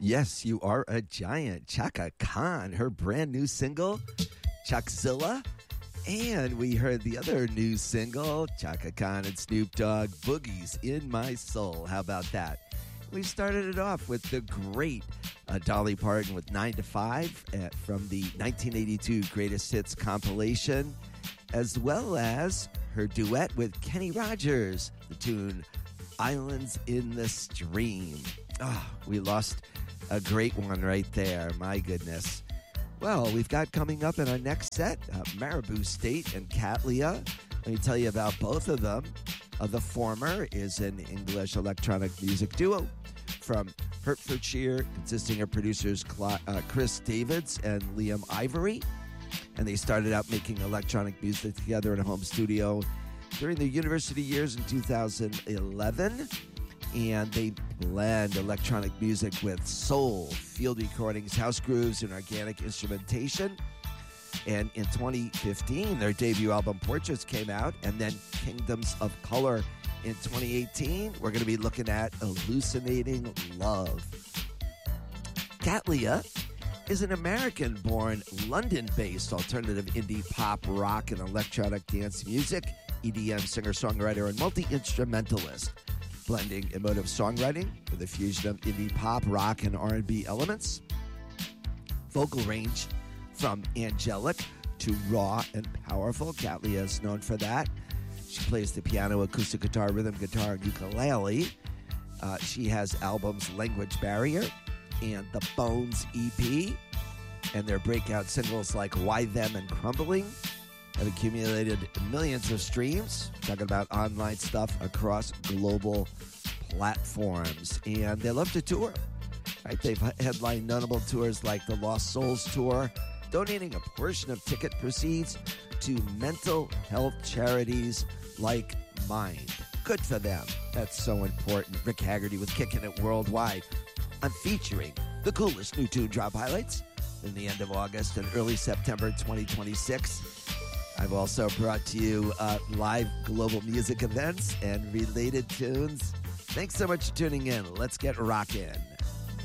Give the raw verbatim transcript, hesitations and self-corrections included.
Yes, You Are a Giant. Chaka Khan, her brand new single, Chuckzilla. And we heard the other new single, Chaka Khan and Snoop Dogg, Boogies in My Soul. How about that? We started it off with the great uh, Dolly Parton with nine to five uh, from the nineteen eighty-two Greatest Hits compilation, as well as her duet with Kenny Rogers, the tune Islands in the Stream. Ah, oh, we lost a great one right there. My goodness. Well, we've got coming up in our next set, uh, Marabou State and Katlia. Let me tell you about both of them. Uh, the former is an English electronic music duo from Hertfordshire, consisting of producers Cla- uh, Chris Davids and Liam Ivory. And they started out making electronic music together in a home studio during their university years in two thousand eleven. And they blend electronic music with soul, field recordings, house grooves, and organic instrumentation. And in twenty fifteen, their debut album Portraits came out, and then Kingdoms of Color in twenty eighteen. We're going to be looking at Hallucinating Love. Katlia is an American-born, London-based alternative indie pop, rock, and electronic dance music, E D M singer-songwriter, and multi-instrumentalist, blending emotive songwriting with a fusion of indie pop, rock, and R and B elements. Vocal range from angelic to raw and powerful. Katlia is known for that. She plays the piano, acoustic guitar, rhythm guitar, and ukulele. Uh, she has albums Language Barrier and the Bones E P. And their breakout singles like Why Them and Crumbling have accumulated millions of streams. Talking about online stuff across global platforms. And they love to tour. Right? They've headlined notable tours like the Lost Souls Tour, donating a portion of ticket proceeds to mental health charities like Mind. Good for them. That's so important. Rick Haggerty with Kicking It Worldwide. I'm featuring the coolest new tune drop highlights in the end of August and early September twenty twenty-six. I've also brought to you uh, live global music events and related tunes. Thanks so much for tuning in. Let's get rockin'.